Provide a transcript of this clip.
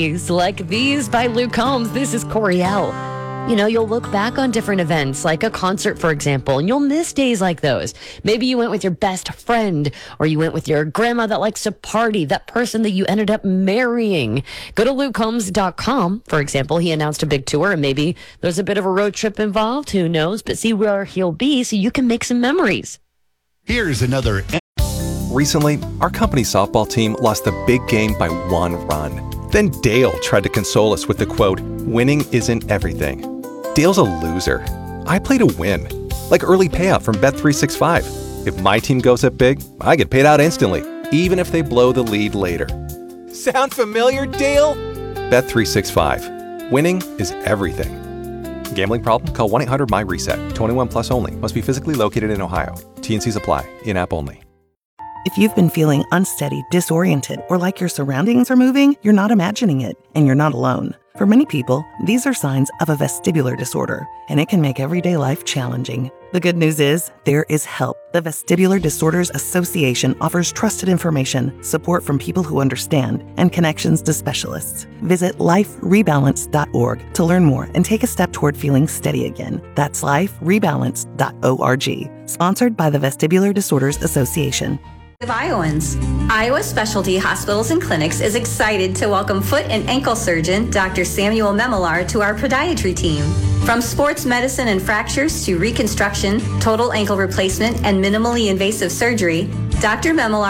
Like these by Luke Combs. This is Coriel. You know, you'll look back on different events, like a concert, for example, and you'll miss days like those. Maybe you went with your best friend, or you went with your grandma that likes to party, that person that you ended up marrying. Go to lukecombs.com, for example. He announced a big tour, and maybe there's a bit of a road trip involved. Who knows? But see where he'll be so you can make some memories. Here's another. Recently, our company softball team lost the big game by 1 run. Then Dale tried to console us with the quote, "Winning isn't everything." Dale's a loser. I play to win. Like early payout from Bet365. If my team goes up big, I get paid out instantly, even if they blow the lead later. Sound familiar, Dale? Bet365. Winning is everything. Gambling problem? Call 1-800-MY-RESET. 21 plus only. Must be physically located in Ohio. T&Cs apply. In-app only. If you've been feeling unsteady, disoriented, or like your surroundings are moving, you're not imagining it, and you're not alone. For many people, these are signs of a vestibular disorder, and it can make everyday life challenging. The good news is, there is help. The Vestibular Disorders Association offers trusted information, support from people who understand, and connections to specialists. Visit liferebalance.org to learn more and take a step toward feeling steady again. That's liferebalance.org. Sponsored by the Vestibular Disorders Association. Of Iowans. Iowa Specialty Hospitals and Clinics is excited to welcome foot and ankle surgeon Dr. Samuel Memelar to our podiatry team. From sports medicine and fractures to reconstruction, total ankle replacement, and minimally invasive surgery, Dr. Memelar